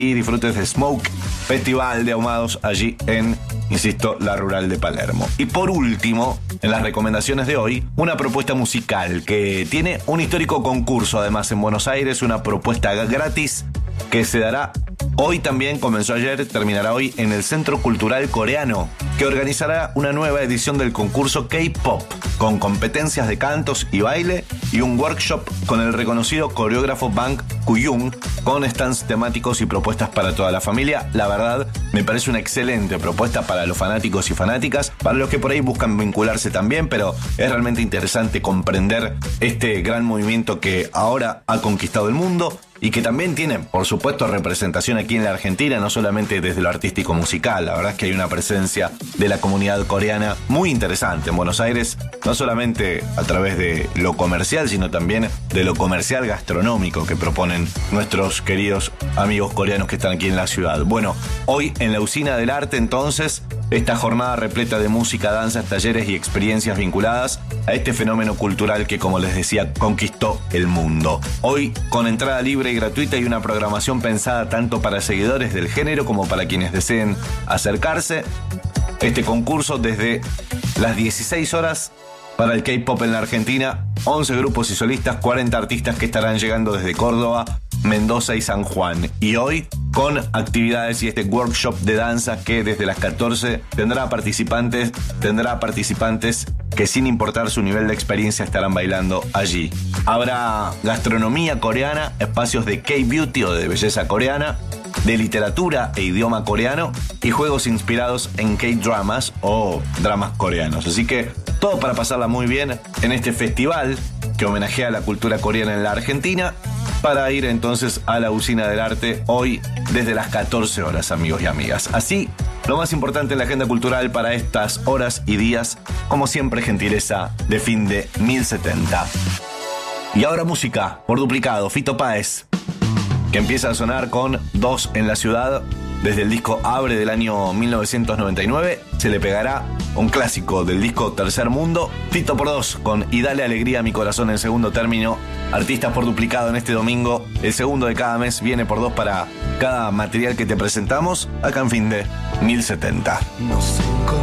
y disfrutes de Smoke, festival de ahumados allí en, insisto, la rural de Palermo. Y por último, en las recomendaciones de hoy, una propuesta musical que tiene un histórico concurso, además en Buenos Aires, una propuesta gratis que se dará hoy también, comenzó ayer, terminará hoy en el Centro Cultural Coreano, que organizará una nueva edición del concurso K-Pop, con competencias de cantos y baile y un workshop con el reconocido coreógrafo Bang Kuyung, con stands temáticos y propuestas para toda la familia. La verdad, me parece una excelente propuesta para los fanáticos y fanáticas, para los que por ahí buscan vincularse también, pero es realmente interesante comprender este gran movimiento que ahora ha conquistado el mundo y que también tiene, por supuesto, representación aquí en la Argentina, no solamente desde lo artístico musical. La verdad es que hay una presencia de la comunidad coreana muy interesante en Buenos Aires, no solamente a través de lo comercial, sino también de lo comercial gastronómico que proponen nuestros queridos amigos coreanos que están aquí en la ciudad. Bueno, hoy en la Usina del Arte, entonces, esta jornada repleta de música, danzas, talleres y experiencias vinculadas a este fenómeno cultural que, como les decía, conquistó el mundo. Hoy con entrada libre y gratuita y una programación pensada tanto para seguidores del género como para quienes deseen acercarse. Este concurso desde las 16 horas para el K-Pop en la Argentina, 11 grupos y solistas, 40 artistas que estarán llegando desde Córdoba, Mendoza y San Juan. Y hoy con actividades y este workshop de danza que desde las 14 tendrá participantes que sin importar su nivel de experiencia estarán bailando allí. Habrá gastronomía coreana, espacios de K-beauty o de belleza coreana, de literatura e idioma coreano y juegos inspirados en K-dramas o dramas coreanos. Así que todo para pasarla muy bien en este festival que homenajea a la cultura coreana en la Argentina, para ir entonces a la Usina del Arte hoy desde las 14 horas, amigos y amigas. Así, lo más importante en la agenda cultural para estas horas y días, como siempre, gentileza de fin de 1070. Y ahora música, por duplicado, Fito Páez, que empieza a sonar con Dos en la Ciudad. Desde el disco Abre del año 1999, se le pegará un clásico del disco Tercer Mundo, Fito por Dos, con Y Dale Alegría a Mi Corazón en segundo término. Artistas por duplicado en este domingo. El segundo de cada mes viene por dos para cada material que te presentamos acá en fin de 1070.